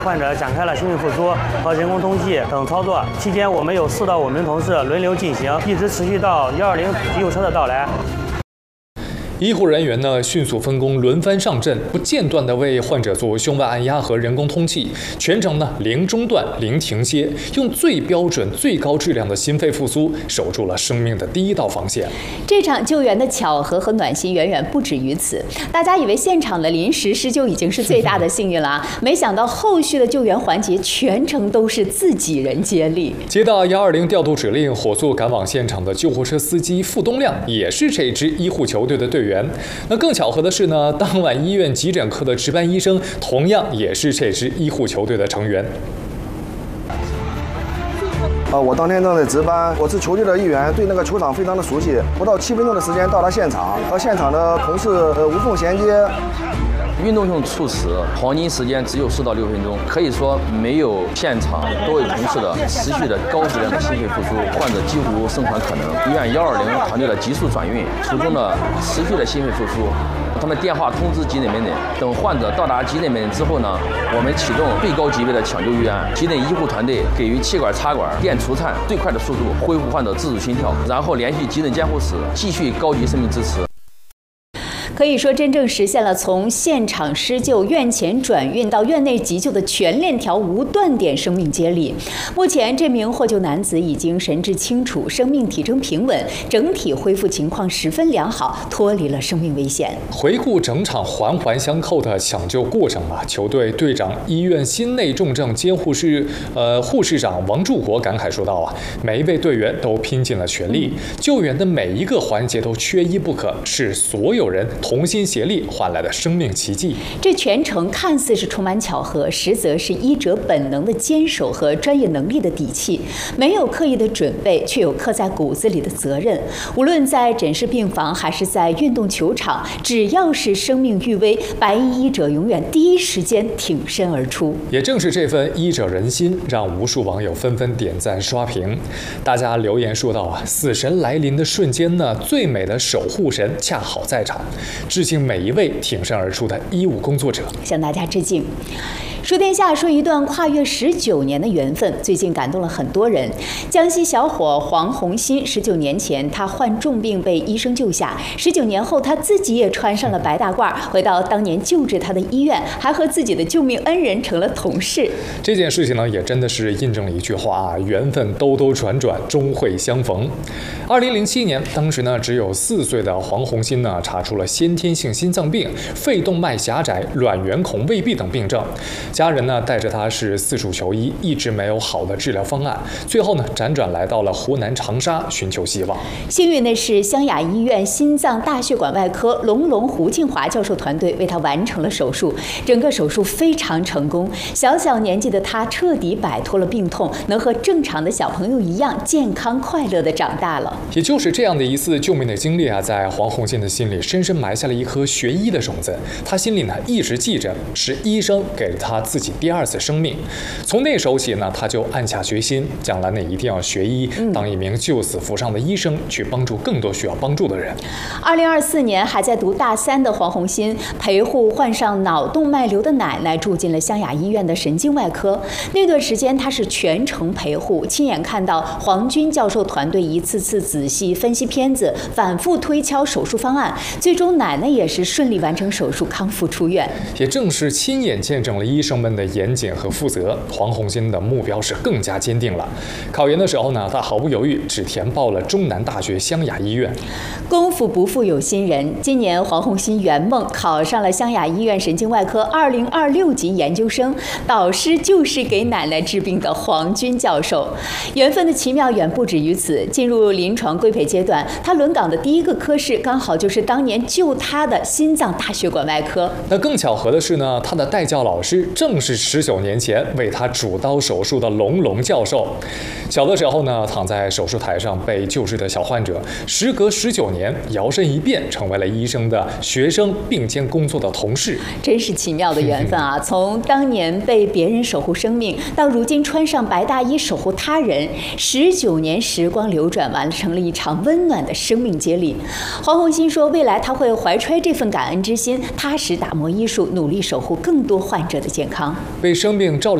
患者展开了心肺复苏和人工通气等操作，期间我们有4到5名同事轮流进行，一直持续到120急救车的到来。 医护人员呢迅速分工，轮番上阵，不间断地为患者做胸外按压和人工通气，全程呢零中断、零停歇，用最标准、最高质量的心肺复苏，守住了生命的第一道防线。 这场救援的巧合和暖心远远不止于此。大家以为现场的临时施救已经是最大的幸运了啊，没想到后续的救援环节全程都是自己人接力。 接到120调度指令，火速赶往现场的救护车司机付东亮也是这支医护球队的队员。那更巧合的是呢，当晚医院急诊科的值班医生同样也是这支医护球队的成员。 我当天正在值班，我是球队的一员，对那个球场非常的熟悉。不到7分钟的时间到达现场，和现场的同事无缝衔接。 运动性猝死黄金时间只有4到6分钟，可以说没有现场多位同事的持续的高质量的心肺复苏，患者几乎生还可能。医院120团队的急速转运，途中的持续的心肺复苏，他们电话通知急诊门诊，等患者到达急诊门诊之后呢，我们启动最高级别的抢救预案，急诊医护团队给予气管插管、电除颤最快的速度恢复患者自主心跳，然后联系急诊监护室继续高级生命支持。 可以说，真正实现了从现场施救、院前转运到院内急救的全链条无断点生命接力。目前，这名获救男子已经神志清楚，生命体征平稳，整体恢复情况十分良好，脱离了生命危险。 回顾整场环环相扣的抢救过程啊，球队队长、医院心内重症监护室护士长王柱国感慨说道啊，每一位队员都拼尽了全力，救援的每一个环节都缺一不可，是所有人同心协力换来的生命奇迹。 这全程看似是充满巧合，实则是医者本能的坚守和专业能力的底气。没有刻意的准备，却有刻在骨子里的责任。无论在诊室病房还是在运动球场，只要是生命愈危，白衣医者永远第一时间挺身而出。 也正是这份医者仁心，让无数网友纷纷点赞刷屏。大家留言说道啊，死神来临的瞬间呢，最美的守护神恰好在场。致敬每一位挺身而出的医务工作者， 向大家致敬。说天下，说一段跨越19年的缘分，最近感动了很多人。江西小伙黄宏新，19年前他患重病被医生救下，19年后他自己也穿上了白大褂，回到当年救治他的医院，还和自己的救命恩人成了同事。 这件事情呢，也真的是印证了一句话啊，缘分兜兜转转，终会相逢。2007年，当时呢只有4岁的黄宏新呢，查出了先天性心脏病、肺动脉狭窄、卵圆孔未闭等病症。家人呢带着他是四处求医，一直没有好的治疗方案，最后呢辗转来到了湖南长沙寻求希望。 幸运的是，湘雅医院心脏大血管外科龙胡庆华教授团队为他完成了手术，整个手术非常成功。小年纪的他彻底摆脱了病痛，能和正常的小朋友一样健康快乐地长大了。 也就是这样的一次救命的经历啊，在黄宏新的心里深深埋下了一颗学医的种子。他心里呢一直记着，是医生给了他自己第2次生命。从那时候起呢，他就暗下决心，将来呢一定要学医，当一名救死扶伤的医生，去帮助更多需要帮助的人。 2024年，还在读大3的黄宏新陪护患上脑动脉瘤的奶奶住进了湘雅医院的神经外科。那段时间，他是全程陪护，亲眼看到黄军教授团队一次次仔细分析片子，反复推敲手术方案，最终奶奶也是顺利完成手术，康复出院。 也正是亲眼见证了医生们的严谨和负责，黄宏新的目标是更加坚定了。考研的时候呢，他毫不犹豫只填报了中南大学湘雅医院。 功夫不负有心人，今年黄宏新圆梦考上了湘雅医院神经外科2026级研究生，导师就是给奶奶治病的黄军教授。缘分的奇妙远不止于此，进入临床规培阶段，他轮岗的第一个科室刚好就是当年救他的心脏大血管外科。 那更巧合的是呢，他的带教老师正是19年前为他主刀手术的龙教授。小的时候呢，躺在手术台上被救治的小患者，时隔19年摇身一变成为了医生的学生，并肩工作的同事。真是奇妙的缘分啊！从当年被别人守护生命，到如今穿上白大衣守护他人，19年时光流转，完成了一场温暖的生命接力。黄宏新说，未来他会怀揣这份感恩之心，踏实打磨医术，努力守护更多患者的健康。 为生命照亮